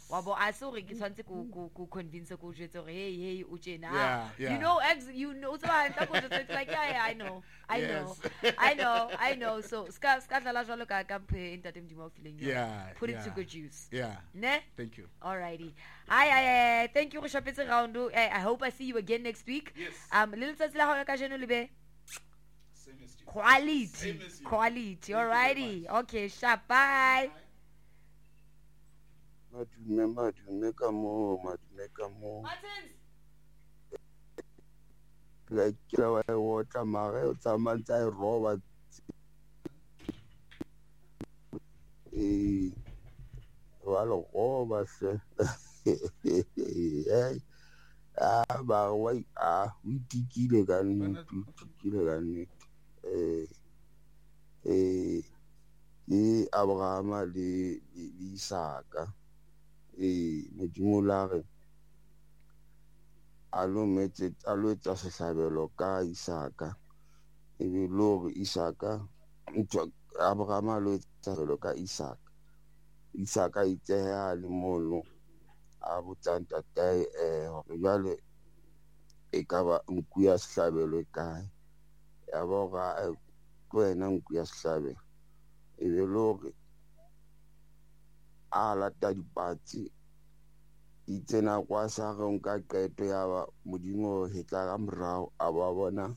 Wabo I saw ke tshwantse ko convince ko jwetse gore hey uchena. Yeah. You know so it's like yeah, I know. So ska dlala jwalo ka mpe ntate Mdimo o fileng. Yeah. Put it to good use. Yeah. Ne? Thank you. Alrighty. Hi. Thank you go shapetse round. I hope I see you again next week. Yes. Little tsatsi la ho ka jeno lebe. Same as you. Quality. Alrighty. Okay, sharp. Bye. Madume ka mo. Martins. Like I water mare o tsamantsa e roba. Walo roba se. Ba wai we tikile ka nnete. Abrahama le Isaka Modimo la re alo etsa sehlabelo ka Isaka e be lo Isaka Abrahama alo etsa sehlabelo ka Isaka itseha le mono a botsanta tae hore jwale e ka ba nku ya sehlabelo e kae ya ba ga wena nku ya sehlabelo e be lore a lata dipatsi itsena kwa sa re nka qeto ya ba Modimo hetla ka morao a ba bona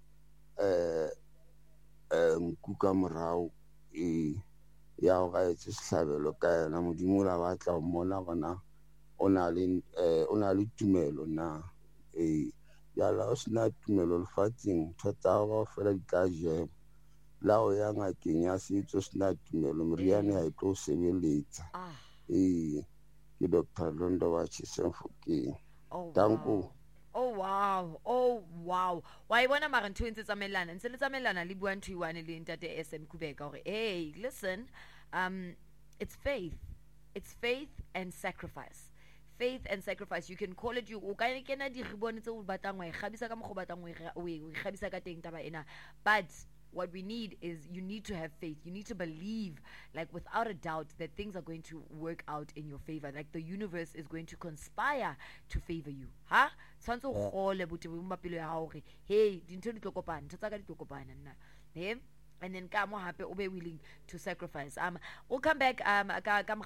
nku ka morao ya go ga etse sehlabelo ka yena Modimo la batla go mmona gona o na le tumelo na yala o sena tumelo lefatsheng ntho tsa go fela di tla jema la o ya ngakeng ya setso sena tumelo meriane ha e tlo sebeletsa ke Dr. Londo wa Chisemfokeng. Danko. Oh wow. Wa ibona mara ntho ntse tsamelana ntse le tsamelana le bua ntho iwane le ntate SM Kubeka hore hey listen it's faith and sacrifice. Faith and sacrifice, you can call it you o ka kena di ribone tse o batlang wa ikhabisa ka mogho batlang o ikhabisa ka teng taba ena, but what we need is you need to have faith. You need to believe, like without a doubt, that things are going to work out in your favor. Like the universe is going to conspire to favor you. Huh? Hey, and then come happy be willing to sacrifice. We'll come back and then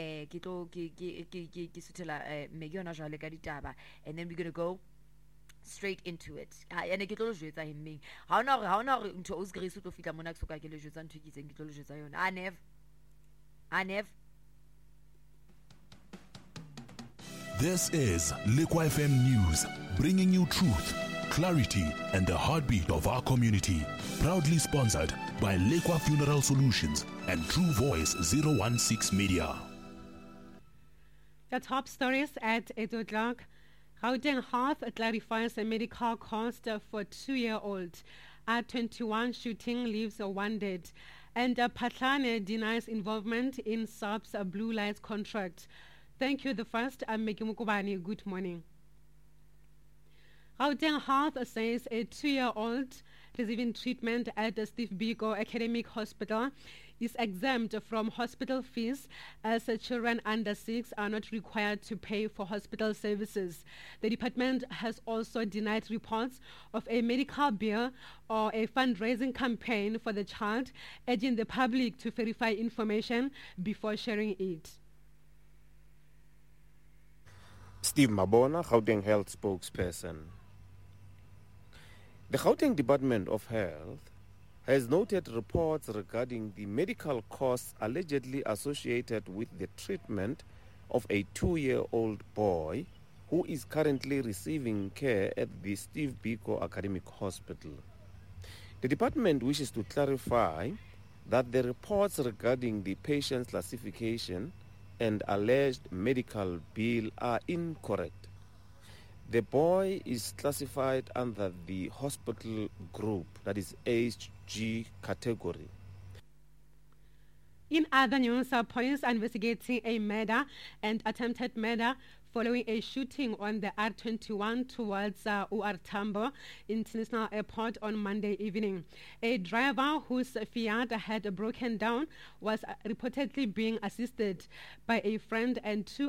we're gonna go straight into it. And ke tlo jwetsa hemmeng ha ona ntho o se to fitla mona ke soka ke le jwetsa ntho ke tseng ke tlo le jwetsa yona Anev. This is Liqua FM News, bringing you truth, clarity, and the heartbeat of our community. Proudly sponsored by Liqua Funeral Solutions and True Voice 016 Media. The top stories at 8 o'clock. Gauteng Health clarifies a medical cost for 2-year-old. R21 shooting leaves one dead. And Patlane denies involvement in SAP's blue lights contract. Thank you. The first, I'm Meki Mukubani. Good morning. Gauteng Health says a 2-year-old receiving treatment at the Steve Biko Academic Hospital is exempt from hospital fees as children under 6 are not required to pay for hospital services. The department has also denied reports of a medical bill or a fundraising campaign for the child, urging the public to verify information before sharing it. Steve Mabona, Gauteng Health spokesperson. The Gauteng Department of Health has noted reports regarding the medical costs allegedly associated with the treatment of a 2-year-old boy who is currently receiving care at the Steve Biko Academic Hospital. The department wishes to clarify that the reports regarding the patient's classification and alleged medical bill are incorrect. The boy is classified under the hospital group, that is HG category. In other news, police are investigating a murder and attempted murder following a shooting on the R21 towards UR Tambo International Airport on Monday evening. A driver whose Fiat had broken down was reportedly being assisted by a friend and 2